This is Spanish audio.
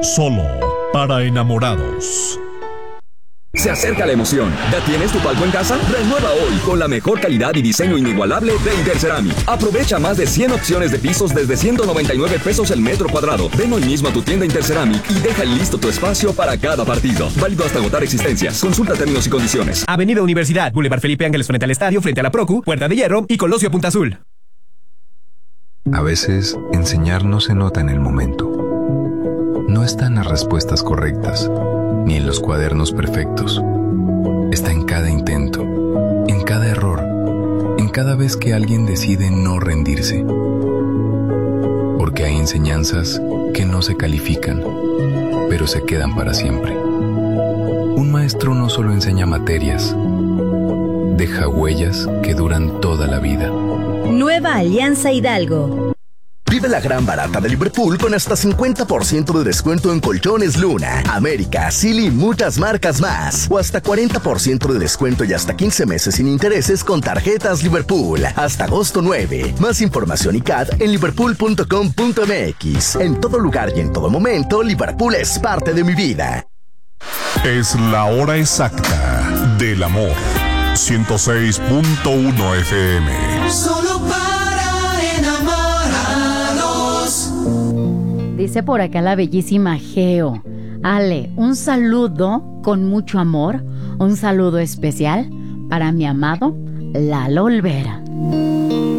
Solo para enamorados. Se acerca la emoción. ¿Ya tienes tu palco en casa? Renueva hoy con la mejor calidad y diseño inigualable de Interceramic. Aprovecha más de 100 opciones de pisos desde 199 pesos el metro cuadrado. Ven hoy mismo a tu tienda Interceramic y deja listo tu espacio para cada partido. Válido hasta agotar existencias. Consulta términos y condiciones. Avenida Universidad, Boulevard Felipe Ángeles frente al estadio, frente a la Procu, Puerta de Hierro y Colosio Punta Azul. A veces, enseñar no se nota en el momento. No está en las respuestas correctas, ni en los cuadernos perfectos. Está en cada intento, en cada error, en cada vez que alguien decide no rendirse. Porque hay enseñanzas que no se califican, pero se quedan para siempre. Un maestro no solo enseña materias, deja huellas que duran toda la vida. Nueva Alianza Hidalgo. Vive la gran barata de Liverpool con hasta 50% de descuento en colchones Luna, América, Silly y muchas marcas más. O hasta 40% de descuento y hasta 15 meses sin intereses con tarjetas Liverpool. Hasta agosto 9. Más información y CAD en liverpool.com.mx. En todo lugar y en todo momento, Liverpool es parte de mi vida. Es la hora exacta del amor. 106.1 FM. Solo para enamorados. Dice por acá la bellísima Geo. Ale, un saludo con mucho amor, un saludo especial para mi amado Lalo Olvera.